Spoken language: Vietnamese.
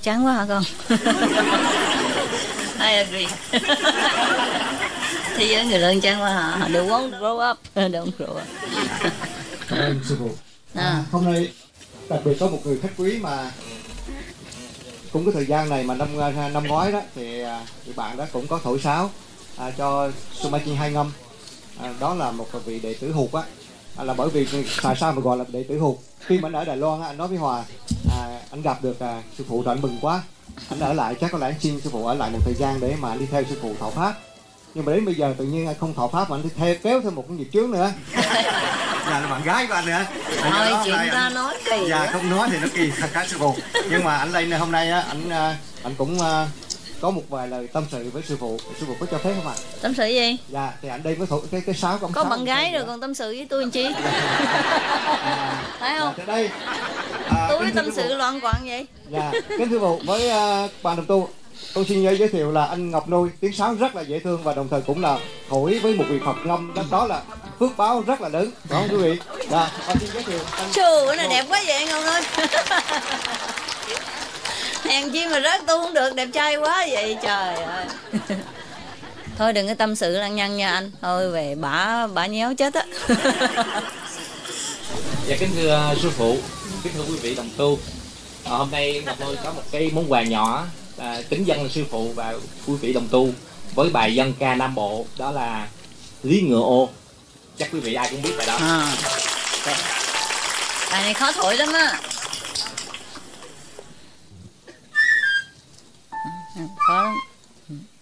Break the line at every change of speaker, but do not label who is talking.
chán quá hả con? I agree. Thế giới người lớn chán quá hả? They won't grow up. Don't grow up.
Cảm ơn sư phụ. Hôm nay đặc biệt có một người khách quý mà cũng cái thời gian này mà năm ngoái đó thì bạn đó cũng có thổi sáo cho Sumachi hai ngâm. Đó là một vị đệ tử Hụt á, là bởi vì tại sao mà gọi là đệ tử Hụt? Khi mà anh ở Đài Loan á, anh nói với Hòa, anh gặp được sư phụ rồi anh mừng quá, anh ở lại, chắc có lẽ anh xin sư phụ ở lại một thời gian để mà đi theo sư phụ thọ pháp. Nhưng mà đến bây giờ tự nhiên anh không thọ pháp mà anh kéo thêm một cái nghiệp chướng nữa. Là bạn gái của anh nữa.
Thôi chuyện ta nói kỳ.
Dạ không nói thì nó kỳ thật cả sư phụ. Nhưng mà anh lên hôm nay á, anh cũng có một vài lời tâm sự với sư phụ. Sư phụ có cho phép không ạ?
Tâm sự gì?
Dạ thì anh đây với cái sáo của ông.
Có bạn gái rồi còn tâm sự với tôi làm chi? Phải không?
Dạ, đây.
Tôi tâm sự loạn quạng vậy.
Dạ, kính thưa phụ, với bạn đồng tu, tôi xin giới thiệu là anh Ngọc Nuôi, tiếng sáo rất là dễ thương và đồng thời cũng là thổi với một vị Phật ngâm, đó là phước báo rất là lớn, đúng không quý vị? Dạ, xin giới thiệu anh.
Chù, cái này đẹp quá vậy Ngọc ơi. Hèn chi mà rớt tôi không được, đẹp trai quá vậy trời ơi. Thôi đừng có tâm sự lăng nhăng nha anh. Thôi về bả nhéo chết á.
Dạ kính thưa sư phụ, kính thưa quý vị đồng tu, hôm nay Ngọc Nuôi có một cái món quà nhỏ kính dâng sư phụ và quý vị đồng tu với bài dân ca Nam Bộ, đó là Lý Ngựa Ô. Chắc quý vị ai cũng biết bài đó.
Bài này khó thổi lắm á. Khó lắm.